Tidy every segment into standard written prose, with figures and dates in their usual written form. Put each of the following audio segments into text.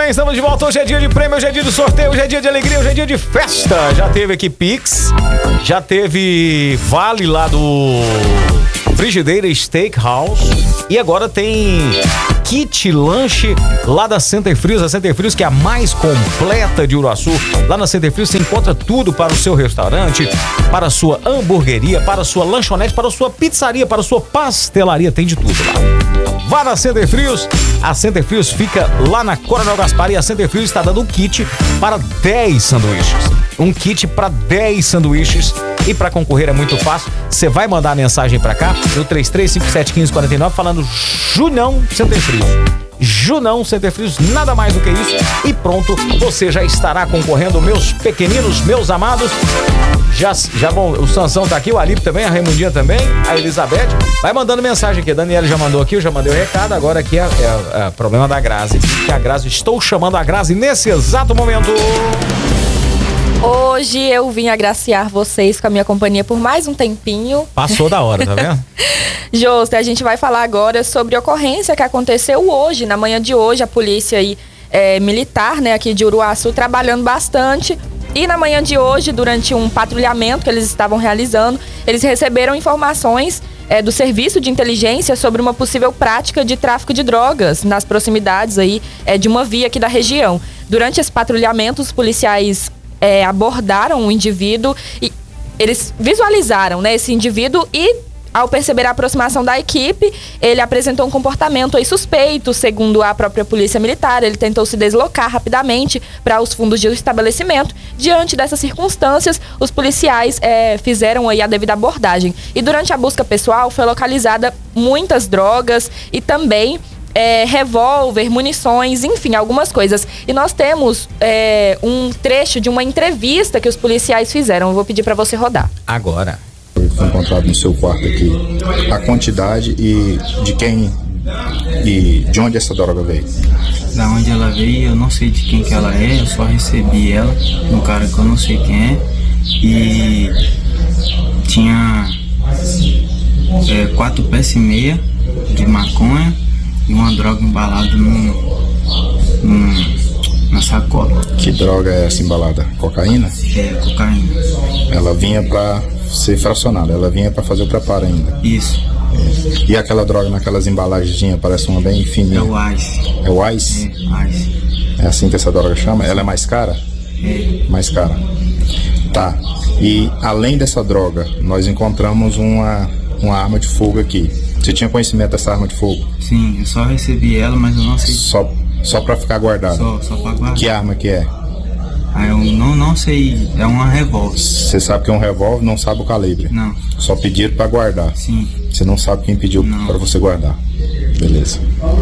bem, estamos de volta. Hoje é dia de prêmio, hoje é dia de sorteio, hoje é dia de alegria, hoje é dia de festa. Já teve aqui Pix, já teve Vale lá do Frigideira Steakhouse e agora tem kit lanche lá da Center Frios. A Center Frios, que é a mais completa de Uruaçu. Lá na Center Frios você encontra tudo para o seu restaurante, para a sua hamburgueria, para a sua lanchonete, para a sua pizzaria, para a sua pastelaria, tem de tudo lá. Vá na Center Frios. A Center Frios fica lá na Coronel Gaspar e a Center Frios está dando um kit para 10 sanduíches. Um kit para 10 sanduíches. E para concorrer é muito fácil. Você vai mandar a mensagem para cá no 33571549 falando Junão Center Frios. Junão Center Frios, nada mais do que isso. E pronto, você já estará concorrendo, meus pequeninos, meus amados. Já bom, o Sansão tá aqui, o Alipe também, a Raimundinha também, a Elizabeth. Vai mandando mensagem aqui. A Daniela já mandou aqui, eu já mandei o recado. Agora aqui é problema da Grazi. Que a Grazi, estou chamando a Grazi nesse exato momento. Hoje eu vim agraciar vocês com a minha companhia por mais um tempinho. Passou da hora, tá vendo? Joste, a gente vai falar agora sobre a ocorrência que aconteceu hoje, na manhã de hoje. A polícia aí, militar, né, aqui de Uruaçu, trabalhando bastante. E na manhã de hoje, durante um patrulhamento que eles estavam realizando, eles receberam informações do serviço de inteligência sobre uma possível prática de tráfico de drogas nas proximidades aí, de uma via aqui da região. Durante esse patrulhamento, os policiais abordaram o indivíduo e eles visualizaram, né, esse indivíduo e, ao perceber a aproximação da equipe, ele apresentou um comportamento aí suspeito, segundo a própria polícia militar. Ele tentou se deslocar rapidamente para os fundos do estabelecimento. Diante dessas circunstâncias, os policiais fizeram aí a devida abordagem. E durante a busca pessoal foi localizada muitas drogas e também revólver, munições, enfim, algumas coisas. E nós temos um trecho de uma entrevista que os policiais fizeram. Eu vou pedir para você rodar. Agora. Foi encontrado no seu quarto aqui a quantidade e de quem e de onde essa droga veio. Da onde ela veio, eu não sei de quem que ela é, eu só recebi ela de um cara que eu não sei quem é. E tinha 4 peças e meia de maconha e uma droga embalada na sacola. Que droga é essa embalada? Cocaína? Cocaína. Ela vinha pra ser fracionada, ela vinha pra fazer o preparo ainda. Isso. E aquela droga naquelas embalagens, parece uma bem fininha. É o Ice. É o Ice? Ice. É assim que essa droga chama? Ela é mais cara? Mais cara. Tá. E além dessa droga, nós encontramos uma arma de fogo aqui. Você tinha conhecimento dessa arma de fogo? Sim, eu só recebi ela, mas eu não sei. Só pra ficar guardada? Só pra guardar. Que arma que é? Eu não sei, é uma revólver. Você sabe que é um revólver, não sabe o calibre? Não. Só pediram pra guardar? Sim. Você não sabe quem pediu pra você guardar? Beleza.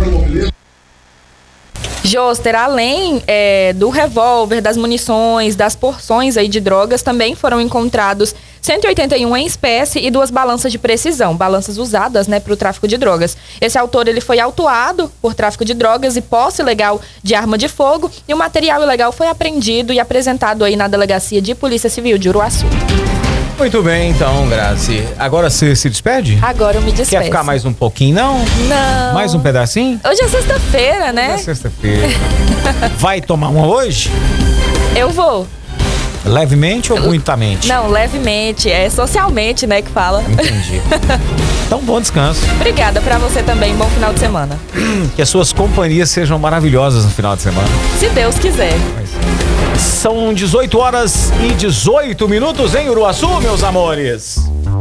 Joster, além do revólver, das munições, das porções aí de drogas, também foram encontrados 181 em espécie e 2 balanças de precisão, balanças usadas, né, para o tráfico de drogas. Esse autor, ele foi autuado por tráfico de drogas e posse ilegal de arma de fogo, e o material ilegal foi apreendido e apresentado aí na Delegacia de Polícia Civil de Uruaçu. Muito bem, então, Grazi. Agora você se despede? Agora eu me despeço. Quer ficar mais um pouquinho, não? Não. Mais um pedacinho? Hoje é sexta-feira, né? Hoje é sexta-feira. Vai tomar uma hoje? Eu vou. Levemente ou muitamente? Não, levemente. É socialmente, né, que fala. Entendi. Então, bom descanso. Obrigada, pra você também. Bom final de semana. Que as suas companhias sejam maravilhosas no final de semana. Se Deus quiser. São 18 horas e 18 minutos em Uruaçu, meus amores.